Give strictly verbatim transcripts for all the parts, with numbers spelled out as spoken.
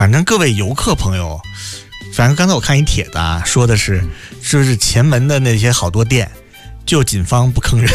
反正各位游客朋友，反正刚才我看一帖子啊，说的是，就是前门的那些好多店，就警方不吭人。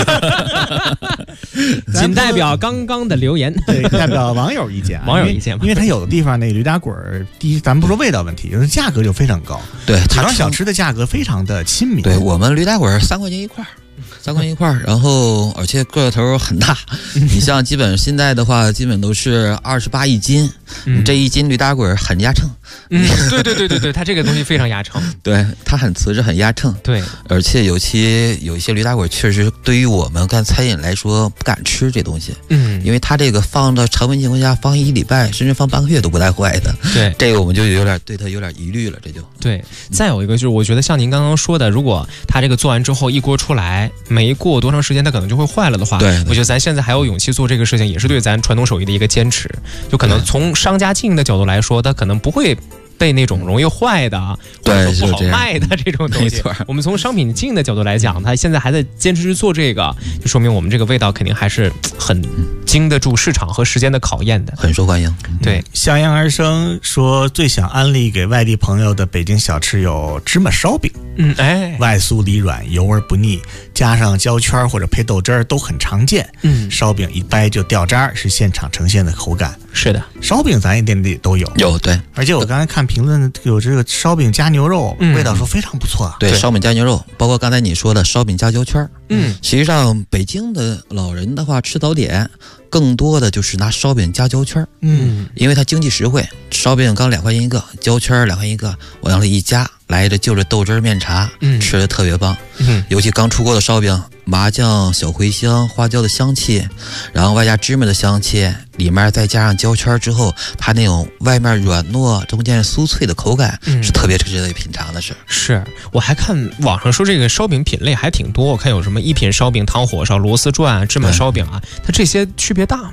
仅代表刚刚的留言， 对，代表网友意见、啊， 网友意见嘛， 因为它有的地方那驴打滚儿，第一，咱们不说味道问题，就是价格就非常高。 对， 塔庄小吃的价格非常的亲民。 对，我们驴打滚三块钱一块儿。三块钱一块儿，然后而且个头很大，你像基本现在的话，基本都是二十八一斤，嗯、这一斤驴打滚很压秤。 嗯，对对对对对，它这个东西非常压秤， 对，它很瓷实，很压秤。 对， 而且尤其有一些驴打滚，确实对于我们干餐饮来说不敢吃这东西， 嗯， 因为它这个放到常温情况下放一礼拜，甚至放半个月都不带坏的。 对， 这个我们就有点对它有点疑虑了，这就对。再有一个就是，我觉得像您刚刚说的，如果它这个做完之后一锅出来，没过多长时间它可能就会坏了的话， 对， 我觉得咱现在还有勇气做这个事情，也是对咱传统手艺的一个坚持。就可能从商家经营的角度来说，它可能不会被那种容易坏的，或者说不好卖的这种东西。我们从商品经营的角度来讲，它现在还在坚持去做这个，就说明我们这个味道肯定还是很经得住市场和时间的考验的， 很受欢迎。 对， 向阳而生说最想安利给外地朋友的北京小吃有芝麻烧饼， 嗯，哎， 外酥里软，油而不腻，加上焦圈或者配豆汁儿都很常见。 嗯， 烧饼一掰就掉渣，是现场呈现的口感。 是的， 烧饼咱也店里都有， 有对， 而且我刚才看评论有这个烧饼加牛肉， 嗯、 味道说非常不错。 对，烧饼加牛肉，包括刚才你说的烧饼加焦圈。 嗯， 实际上北京的老人的话吃早点，更多的就是拿烧饼加焦圈。 嗯， 因为它经济实惠，烧饼刚两块钱一个，焦圈两块一个，往那里一加，来着就着豆汁面茶， 嗯， 吃的特别棒。 嗯， 尤其刚出锅的烧饼，麻酱、小茴香、花椒的香气，然后外加芝麻的香气，里面再加上焦圈之后，它那种外面软糯，中间酥脆的口感， 嗯、 是特别值得品尝的是。 是，我还看网上说这个烧饼品类还挺多，我看有什么一品烧饼、糖火烧、螺丝转、芝麻烧饼啊，它这些区别大吗？